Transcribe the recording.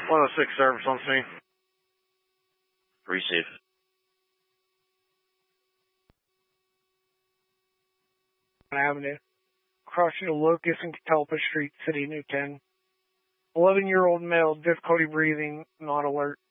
106 service on scene. Receive. Avenue. Crossing to Locust and Catalpa Street, City, Newton. 11-year-old male, difficulty breathing, not alert.